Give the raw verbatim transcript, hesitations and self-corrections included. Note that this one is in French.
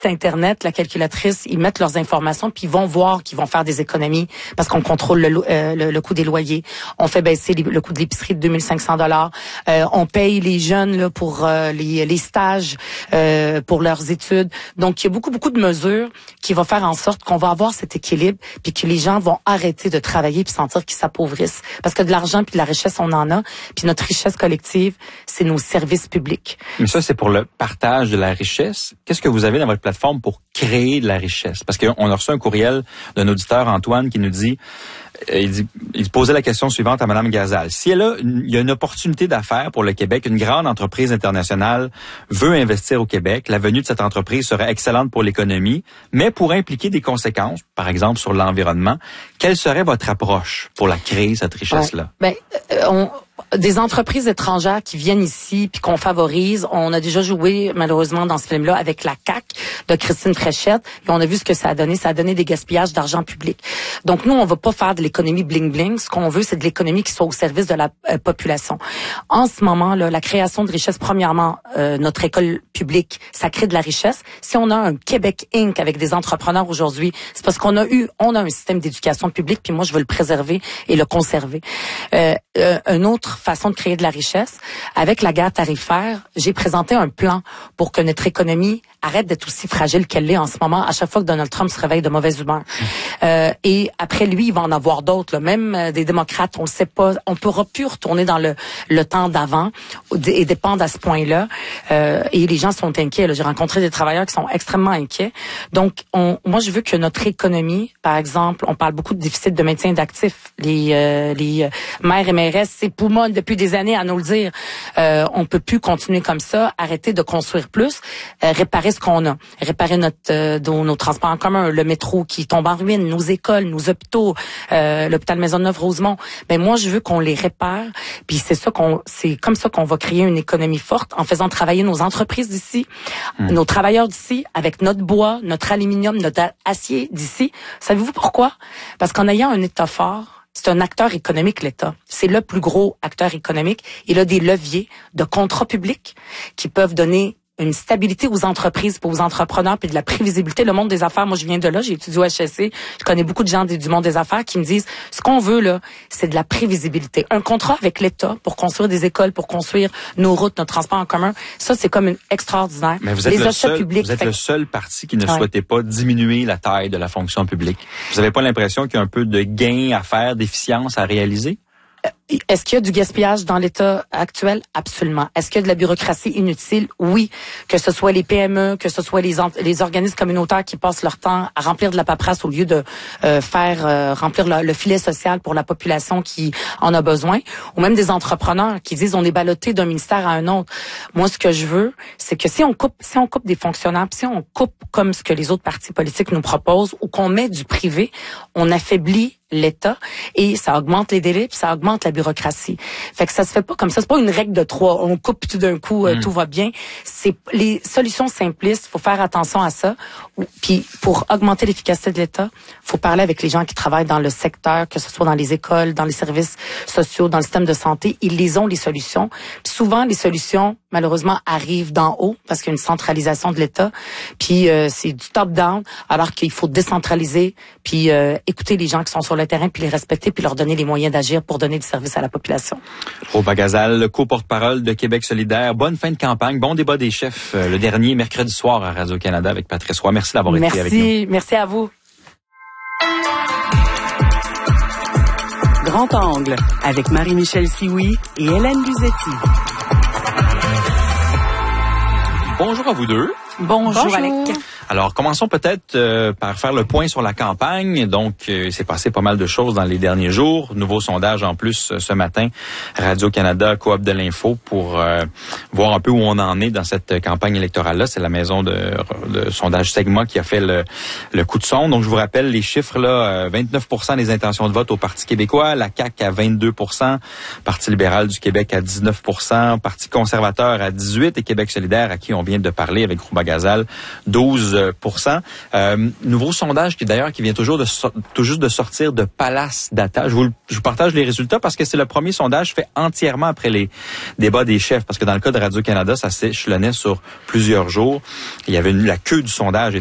Internet, la calculatrice, ils mettent leurs informations puis ils vont voir qu'ils vont faire des économies parce qu'on contrôle le, euh, le, le coût des loyers. On fait baisser les, le coût de l'épicerie de deux mille cinq cents dollars. Euh, on paye les jeunes là, pour euh, les, les stages, euh, pour leurs études. Donc, il y a beaucoup, beaucoup de mesures qui vont faire en sorte qu'on va avoir cet équilibre puis que les gens vont arrêter de travailler puis sentir qu'ils s'appauvrissent. Parce que de l'argent puis de la richesse, on en a. Puis notre richesse collective, c'est nos services publics. Mais ça, c'est pour le partage de la richesse. Qu'est-ce que vous avez dans votre plateforme pour créer de la richesse? Parce qu'on a reçu un courriel d'un auditeur, Antoine, qui nous dit, euh, il dit, il posait la question suivante à Mme Gazal. Si elle a, une, il y a une opportunité d'affaires pour le Québec, une grande entreprise internationale veut investir au Québec, la venue de cette entreprise serait excellente pour l'économie, mais pourrait impliquer des conséquences, par exemple sur l'environnement. Quelle serait votre approche pour la créer, cette richesse-là? Ouais, ben, euh, on... Des entreprises étrangères qui viennent ici puis qu'on favorise. On a déjà joué malheureusement dans ce film-là avec la C A Q de Christine Fréchette et on a vu ce que ça a donné. Ça a donné des gaspillages d'argent public. Donc nous, on va pas faire de l'économie bling-bling. Ce qu'on veut, c'est de l'économie qui soit au service de la euh, population. En ce moment, là, la création de richesse, premièrement, euh, notre école publique, ça crée de la richesse. Si on a un Québec Incorporé avec des entrepreneurs aujourd'hui, c'est parce qu'on a eu, on a un système d'éducation publique puis moi, je veux le préserver et le conserver. Euh, euh, un autre façon de créer de la richesse. Avec la guerre tarifaire, j'ai présenté un plan pour que notre économie arrête d'être aussi fragile qu'elle l'est en ce moment à chaque fois que Donald Trump se réveille de mauvaise humeur. Mmh. Euh, et après lui, il va en avoir d'autres. Là. Même euh, des démocrates, on ne sait pas, on pourra plus retourner dans le, le temps d'avant et dépendre à ce point-là. Euh, et les gens sont inquiets. Là. J'ai rencontré des travailleurs qui sont extrêmement inquiets. Donc, on, moi, je veux que notre économie, par exemple, on parle beaucoup de déficit de maintien d'actifs. Les, euh, les maires et mairesses s'époumonnent depuis des années à nous le dire. Euh, on peut plus continuer comme ça. Arrêter de construire plus. Euh, réparer ce qu'on a. Réparer notre euh, nos, nos transports en commun, le métro qui tombe en ruine, nos écoles, nos hôpitaux, euh, l'hôpital Maisonneuve-Rosemont. Mais moi, je veux qu'on les répare. Puis c'est ça qu'on, c'est comme ça qu'on va créer une économie forte en faisant travailler nos entreprises d'ici, mmh. nos travailleurs d'ici, avec notre bois, notre aluminium, notre acier d'ici. Savez-vous pourquoi? Parce qu'en ayant un État fort, c'est un acteur économique, l'État. C'est le plus gros acteur économique. Il a des leviers de contrats publics qui peuvent donner une stabilité aux entreprises, pour aux entrepreneurs, puis de la prévisibilité. Le monde des affaires, moi je viens de là, j'ai étudié au H E C C, je connais beaucoup de gens du monde des affaires qui me disent, ce qu'on veut là, c'est de la prévisibilité. Un contrat avec l'État pour construire des écoles, pour construire nos routes, notre transport en commun, ça c'est comme une extraordinaire. Mais vous êtes, Les le, seul, publics, vous êtes fait... le seul parti qui ne ouais. souhaitait pas diminuer la taille de la fonction publique. Vous n'avez pas l'impression qu'il y a un peu de gain à faire, d'efficience à réaliser? Est-ce qu'il y a du gaspillage dans l'État actuel? Absolument. Est-ce qu'il y a de la bureaucratie inutile? Oui. Que ce soit les P M E, que ce soit les, les organismes communautaires qui passent leur temps à remplir de la paperasse au lieu de euh, faire euh, remplir le, le filet social pour la population qui en a besoin, ou même des entrepreneurs qui disent on est ballotté d'un ministère à un autre. Moi, ce que je veux, c'est que si on coupe, si on coupe des fonctionnaires, si on coupe comme ce que les autres partis politiques nous proposent, ou qu'on met du privé, on affaiblit l'État et ça augmente les délais puis ça augmente la bureaucratie. Fait que ça se fait pas comme ça. C'est pas une règle de trois. On coupe tout d'un coup, euh, mmh. tout va bien. C'est les solutions simplistes. Faut faire attention à ça. Puis pour augmenter l'efficacité de l'État, faut parler avec les gens qui travaillent dans le secteur, que ce soit dans les écoles, dans les services sociaux, dans le système de santé. Ils les ont les solutions. Puis souvent les solutions, malheureusement, arrivent d'en haut parce qu'il y a une centralisation de l'État. Puis euh, c'est du top-down, alors qu'il faut décentraliser. Puis euh, écouter les gens qui sont sur le terrain, puis les respecter, puis leur donner les moyens d'agir pour donner du service à la population. Rouba Gazal, co-porte-parole de Québec solidaire. Bonne fin de campagne. Bon débat des chefs, le dernier mercredi soir à Radio-Canada avec Patrice Roy. Merci d'avoir Merci, été avec nous. Merci, merci à vous. Grand Angle avec Marie-Michel Sioui et Hélène Luzetti. Bonjour à vous deux. Bonjour, Bonjour. Alec. Alors, commençons peut-être euh, par faire le point sur la campagne. Donc, euh, il s'est passé pas mal de choses dans les derniers jours. Nouveau sondage en plus euh, ce matin, Radio-Canada, Coop de l'Info, pour euh, voir un peu où on en est dans cette campagne électorale-là. C'est la maison de, de sondage Segma qui a fait le, le coup de sonde. Donc, je vous rappelle les chiffres, là, vingt-neuf pour cent des intentions de vote au Parti québécois, la C A Q à vingt-deux pour cent, Parti libéral du Québec à dix-neuf pour cent, Parti conservateur à dix-huit pour cent et Québec solidaire, à qui on vient de parler avec Rouba Gazal, douze pour cent. Euh, nouveau sondage qui d'ailleurs qui vient toujours de so- tout juste de sortir de Palace Data. Je vous, je vous partage les résultats parce que c'est le premier sondage fait entièrement après les débats des chefs. Parce que dans le cas de Radio-Canada, ça s'échelonnait sur plusieurs jours. Il y avait une, la queue du sondage